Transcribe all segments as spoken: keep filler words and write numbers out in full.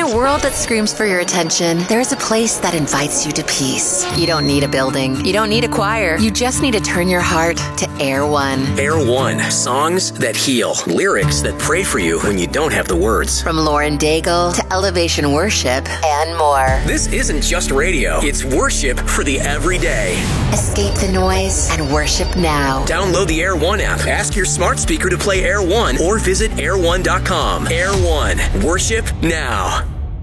a world that screams for your attention, there's a place that invites you to peace. You don't need a building. You don't need a choir. You just need to turn your heart to Air One. Air One. Songs that heal. Lyrics that pray for you when you don't have the words. From Lauren Daigle to Elevation Worship and more. This isn't just radio. It's worship for the everyday. Escape the noise and worship now. Download the Air One app. Ask your smart speaker to play Air One or visit air one dot com. Air One. Worship now.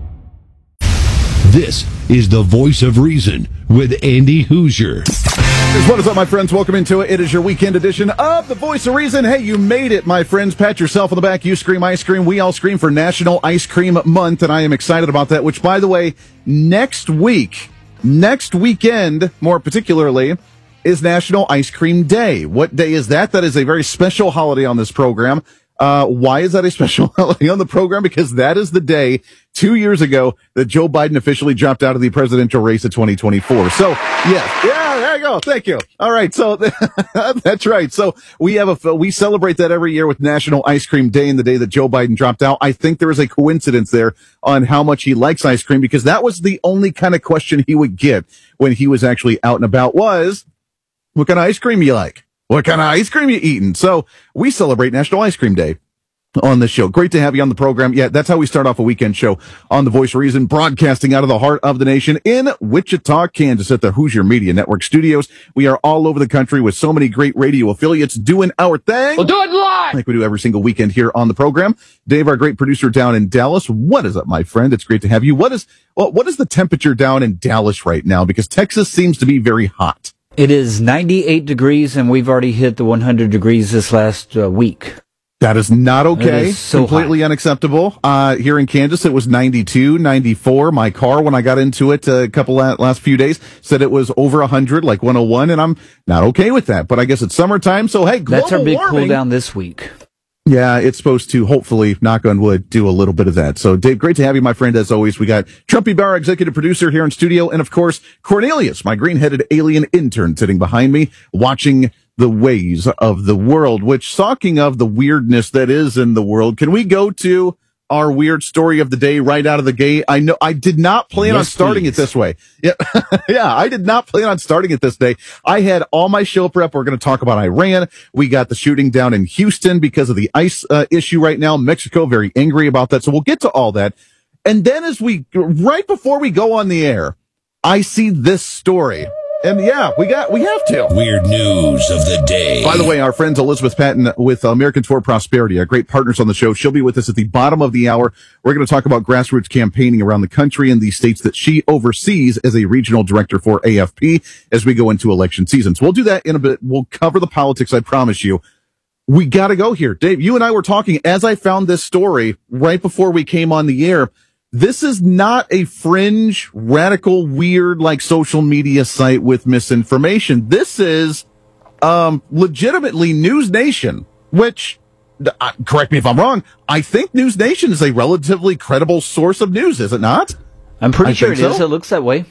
This is the Voice of Reason with Andy Hoosier. What is up, my friends? Welcome into it. It is your weekend edition of the Voice of Reason. Hey, you made it, my friends. Pat yourself on the back. You scream ice cream. We all scream for National Ice Cream Month, and I am excited about that, which, by the way, next week, next weekend, more particularly, is National Ice Cream Day. What day is that? That is a very special holiday on this program. Uh, why is that a special holiday on the program? Because that is the day two years ago that Joe Biden officially dropped out of the presidential race of twenty twenty-four. So, yes. Yeah, there you go. Thank you. All right. So that's right. So we have a, we celebrate that every year with National Ice Cream Day and the day that Joe Biden dropped out. I think there is a coincidence there on how much he likes ice cream, because that was the only kind of question he would get when he was actually out and about was, what kind of ice cream you like? What kind of ice cream you eating? So we celebrate National Ice Cream Day on this show. Great to have you on the program. Yeah, that's how we start off a weekend show on the Voice of Reason, broadcasting out of the heart of the nation in Wichita, Kansas at the Hoosier Media Network studios. We are all over the country with so many great radio affiliates doing our thing. We'll do it live! Like we do every single weekend here on the program. Dave, our great producer down in Dallas. What is up, my friend? It's great to have you. What is, well, what is the temperature down in Dallas right now? Because Texas seems to be very hot. It is ninety-eight degrees, and we've already hit the one hundred degrees this last uh, week. That is not okay. Is so Completely high. Unacceptable. Uh, here in Kansas, it was ninety-two, ninety-four. My car, when I got into it a couple la- last few days, said it was over one hundred, like one oh one, and I'm not okay with that. But I guess it's summertime, so hey, global That's our big warming. cool down this week. Yeah, it's supposed to, hopefully, knock on wood, do a little bit of that. So, Dave, great to have you, my friend, as always. We got Trumpy Bauer, executive producer here in studio, and, of course, Cornelius, my green-headed alien intern, sitting behind me, watching the ways of the world, which, talking of the weirdness that is in the world, can we go to our weird story of the day right out of the gate? I know I did not plan yes, on starting please. it this way. Yeah, yeah, I did not plan on starting it this day. I had all my show prep. We're going to talk about Iran. We got the shooting down in Houston because of the ICE uh, issue right now. Mexico very angry about that. So we'll get to all that. And then as we, right before we go on the air, I see this story. And yeah, we got, we have to. Weird news of the day. By the way, our friends Elizabeth Patton with Americans for Prosperity are great partners on the show. She'll be with us at the bottom of the hour. We're going to talk about grassroots campaigning around the country in the states that she oversees as a regional director for A F P as we go into election season. So we'll do that in a bit. We'll cover the politics, I promise you. We got to go here. Dave, you and I were talking as I found this story right before we came on the air. This is not a fringe, radical, weird, like social media site with misinformation. This is, um, legitimately News Nation, which, uh, correct me if I'm wrong, I think News Nation is a relatively credible source of news, is it not? I'm pretty I sure it think is. so. It looks that way.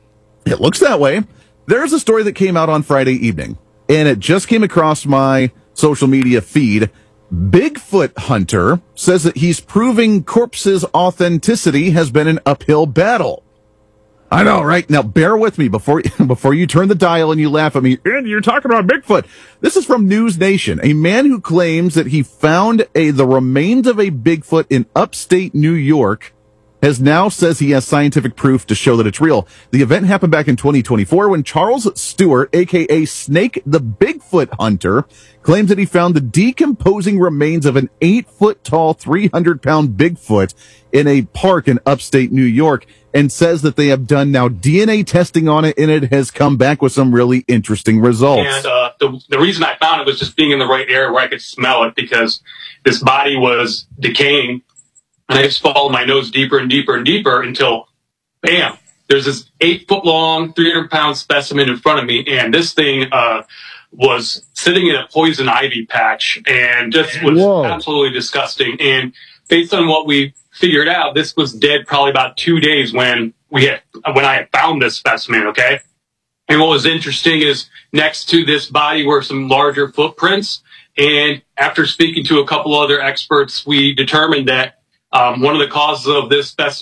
It looks that way. There's a story that came out on Friday evening, and it just came across my social media feed. Bigfoot hunter says that he's proving corpses' authenticity has been an uphill battle. I know, right? Now, bear with me before before you turn the dial and you laugh at me. Andy, you're talking about Bigfoot. This is from News Nation. A man who claims that he found a the remains of a Bigfoot in upstate New York has now says he has scientific proof to show that it's real. The event happened back in twenty twenty-four when Charles Stewart, a k a. Snake the Bigfoot Hunter, claims that he found the decomposing remains of an eight-foot-tall, three hundred pound Bigfoot in a park in upstate New York, and says that they have done now D N A testing on it, and it has come back with some really interesting results. And uh, the, the reason I found it was just being in the right area where I could smell it, because this body was decaying. And I just followed my nose deeper and deeper and deeper until, bam, there's this eight foot long, three hundred pound specimen in front of me. And this thing uh, was sitting in a poison ivy patch and just was Whoa. absolutely disgusting. And based on what we figured out, this was dead probably about two days when we had, when I had found this specimen. Okay. And what was interesting is next to this body were some larger footprints. And after speaking to a couple other experts, we determined that Um, one of the causes of this specimen